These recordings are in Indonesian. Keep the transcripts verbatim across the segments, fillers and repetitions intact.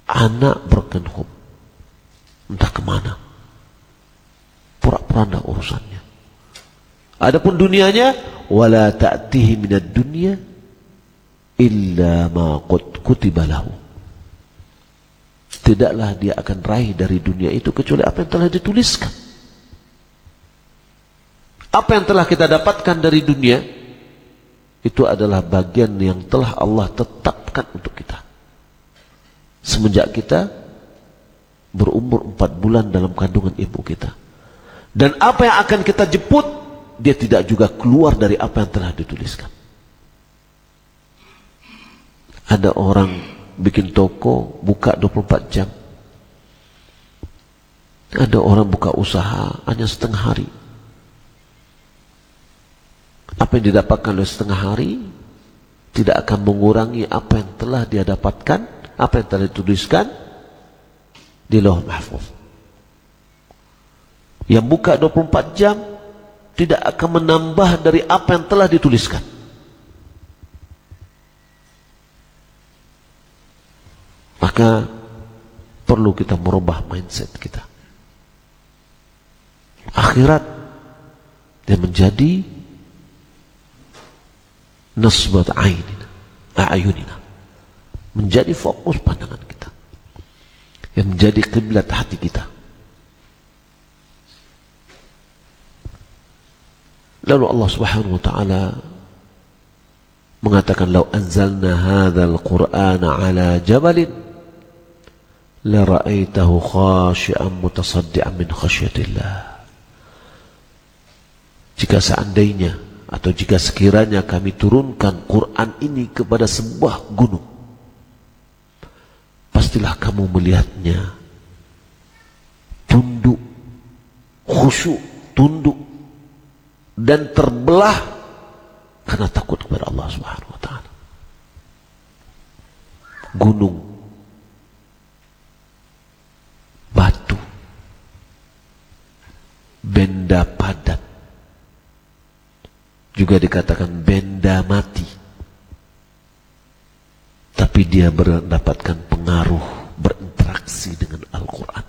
anak broken home, entah kemana, pura-pura urusannya. Adapun dunianya, wala ta'tihi minad dunya illa ma qad kutiba lahu. Tidaklah dia akan raih dari dunia itu kecuali apa yang telah dituliskan. Apa yang telah kita dapatkan dari dunia itu adalah bagian yang telah Allah tetapkan untuk kita semenjak kita berumur empat bulan dalam kandungan ibu kita. Dan apa yang akan kita jemput, dia tidak juga keluar dari apa yang telah dituliskan. Ada orang bikin toko, buka dua puluh empat jam. Ada orang buka usaha hanya setengah hari. Apa yang didapatkan oleh setengah hari tidak akan mengurangi apa yang telah dia dapatkan, apa yang telah dituliskan di Lauh Mahfuz. Yang buka dua puluh empat jam tidak akan menambah dari apa yang telah dituliskan. Maka perlu kita merubah mindset kita. Akhirat dia menjadi nasbat ainina, a'yunina, menjadi fokus pandangan kita, yang menjadi kiblat hati kita. Lalu Allah Subhanahu wa taala mengatakan, "Lau anzalna hadzal Qur'ana 'ala jabalin la ra'aitahu khashi'an mutasaddian min khasyatillah." Jika seandainya atau jika sekiranya kami turunkan Quran ini kepada sebuah gunung, pastilah kamu melihatnya tunduk, khusyuk, tunduk dan terbelah karena takut kepada Allah Subhanahu wa taala. Gunung, batu, benda padat, juga dikatakan benda mati, tapi dia mendapatkan pengaruh berinteraksi dengan Al-Quran.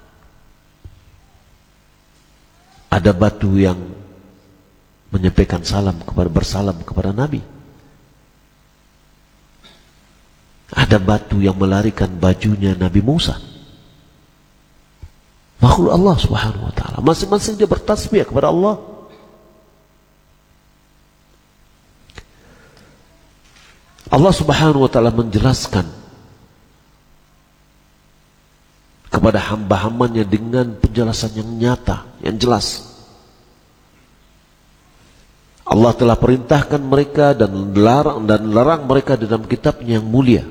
Ada batu yang menyampaikan salam kepada bersalam kepada Nabi. Ada batu yang melarikan bajunya Nabi Musa. Makhluk Allah Subhanahu wa taala, masing-masing dia bertasbih kepada Allah. Allah Subhanahu wa taala menjelaskan kepada hamba-hambanya dengan penjelasan yang nyata, yang jelas. Allah telah perintahkan mereka dan larang dan larang mereka dalam kitabnya yang mulia.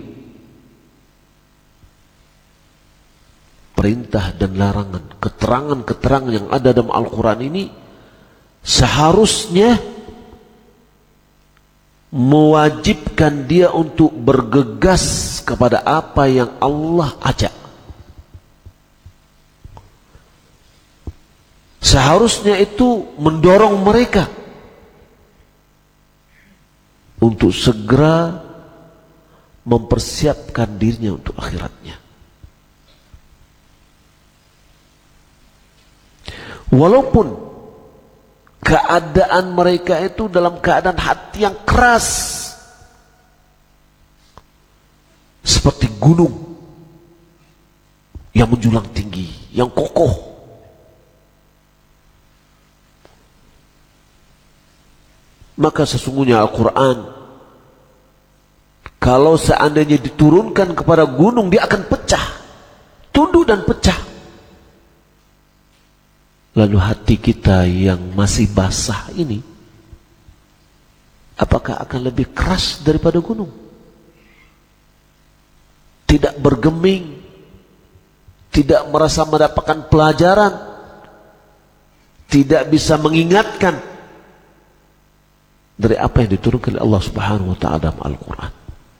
Perintah dan larangan, keterangan-keterangan yang ada dalam Al-Quran ini seharusnya mewajibkan dia untuk bergegas kepada apa yang Allah ajak. Seharusnya itu mendorong mereka untuk segera mempersiapkan dirinya untuk akhiratnya. Walaupun keadaan mereka itu dalam keadaan hati yang keras, seperti gunung yang menjulang tinggi, yang kokoh. Maka sesungguhnya Al-Quran, kalau seandainya diturunkan kepada gunung, dia akan pecah, tunduk dan pecah. Lalu hati kita yang masih basah ini, apakah akan lebih keras daripada gunung? Tidak bergeming, tidak merasa mendapatkan pelajaran, tidak bisa mengingatkan dari apa yang diturunkan oleh Allah Subhanahu wa taala dalam Al-Quran.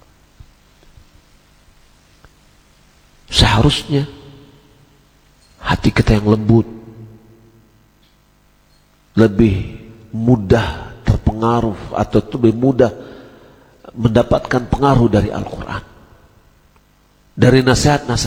Seharusnya hati kita yang lembut lebih mudah terpengaruh atau lebih mudah mendapatkan pengaruh dari Al-Quran, dari nasihat-nasihat